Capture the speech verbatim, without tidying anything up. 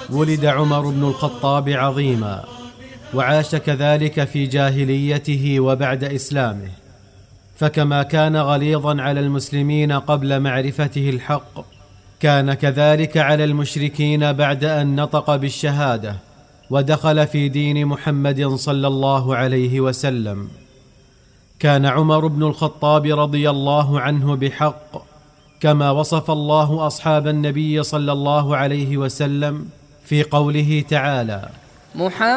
ولد عمر بن الخطاب عظيما، وعاش كذلك في جاهليته وبعد إسلامه، فكما كان غليظا على المسلمين قبل معرفته الحق، كان كذلك على المشركين بعد أن نطق بالشهادة ودخل في دين محمد صلى الله عليه وسلم. كان عمر بن الخطاب رضي الله عنه بحق كما وصف الله أصحاب النبي صلى الله عليه وسلم في قوله تعالى: